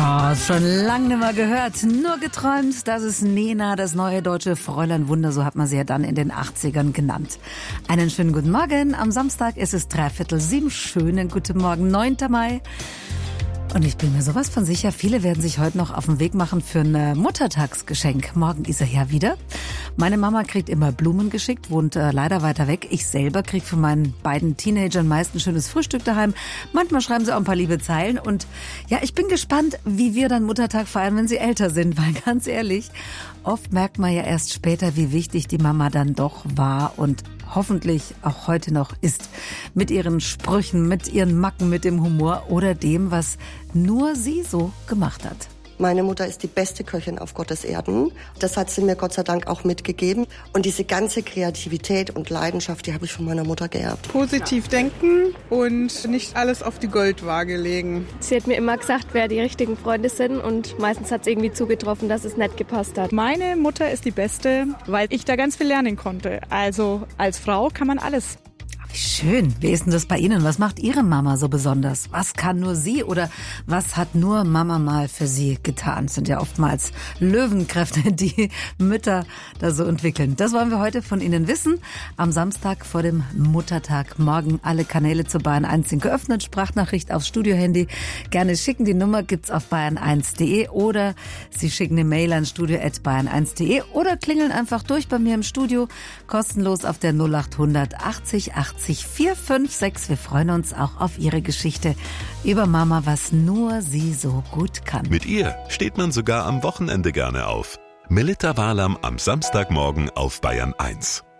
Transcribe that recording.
Oh, schon lange nicht mehr gehört, nur geträumt. Das ist Nena, das neue deutsche Fräulein Wunder, so hat man sie ja dann in den 80ern genannt. Einen schönen guten Morgen. Am Samstag ist es 6:45. Schönen guten Morgen, 9. Mai. Und ich bin mir sowas von sicher, viele werden sich heute noch auf den Weg machen für ein Muttertagsgeschenk. Morgen ist er ja wieder. Meine Mama kriegt immer Blumen geschickt, wohnt leider weiter weg. Ich selber kriege von meinen beiden Teenagern meist ein schönes Frühstück daheim. Manchmal schreiben sie auch ein paar liebe Zeilen. Und ja, ich bin gespannt, wie wir dann Muttertag feiern, wenn sie älter sind. Weil ganz ehrlich, oft merkt man ja erst später, wie wichtig die Mama dann doch war und hoffentlich auch heute noch ist. Mit ihren Sprüchen, mit ihren Macken, mit dem Humor oder dem, was nur sie so gemacht hat. Meine Mutter ist die beste Köchin auf Gottes Erden. Das hat sie mir Gott sei Dank auch mitgegeben. Und diese ganze Kreativität und Leidenschaft, die habe ich von meiner Mutter geerbt. Positiv denken und nicht alles auf die Goldwaage legen. Sie hat mir immer gesagt, wer die richtigen Freunde sind, und meistens hat es irgendwie zugetroffen, dass es nicht gepasst hat. Meine Mutter ist die Beste, weil ich da ganz viel lernen konnte. Also als Frau kann man alles. Wie schön. Wie ist denn das bei Ihnen? Was macht Ihre Mama so besonders? Was kann nur sie oder was hat nur Mama mal für sie getan? Das sind ja oftmals Löwenkräfte, die Mütter da so entwickeln. Das wollen wir heute von Ihnen wissen. Am Samstag vor dem Muttertag. Morgen alle Kanäle zu Bayern 1 sind geöffnet. Sprachnachricht aufs Studiohandy. Gerne schicken. Die Nummer gibt's auf bayern1.de oder Sie schicken eine Mail an studio@bayern1.de oder klingeln einfach durch bei mir im Studio. Kostenlos auf der 0800 80 80 456. Wir freuen uns auch auf Ihre Geschichte über Mama, was nur sie so gut kann. Mit ihr steht man sogar am Wochenende gerne auf. Melitta Walam am Samstagmorgen auf Bayern 1.